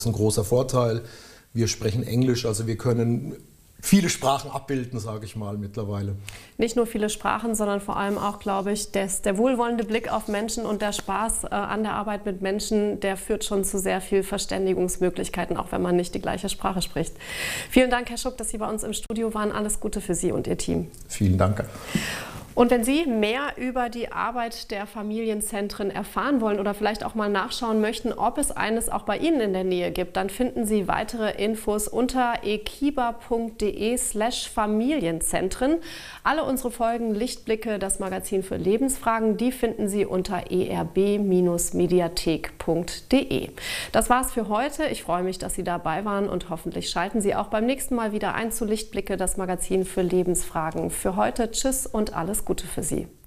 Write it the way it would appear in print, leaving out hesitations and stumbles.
Das ist ein großer Vorteil. Wir sprechen Englisch, also wir können viele Sprachen abbilden, sage ich mal, mittlerweile. Nicht nur viele Sprachen, sondern vor allem auch, glaube ich, der wohlwollende Blick auf Menschen und der Spaß an der Arbeit mit Menschen, der führt schon zu sehr viel Verständigungsmöglichkeiten, auch wenn man nicht die gleiche Sprache spricht. Vielen Dank, Herr Schuck, dass Sie bei uns im Studio waren. Alles Gute für Sie und Ihr Team. Vielen Dank. Und wenn Sie mehr über die Arbeit der Familienzentren erfahren wollen oder vielleicht auch mal nachschauen möchten, ob es eines auch bei Ihnen in der Nähe gibt, dann finden Sie weitere Infos unter ekiba.de/Familienzentren. Alle unsere Folgen Lichtblicke, das Magazin für Lebensfragen, die finden Sie unter erb-mediathek.de. Das war's für heute. Ich freue mich, dass Sie dabei waren und hoffentlich schalten Sie auch beim nächsten Mal wieder ein zu Lichtblicke, das Magazin für Lebensfragen. Für heute tschüss und alles Gute für Sie.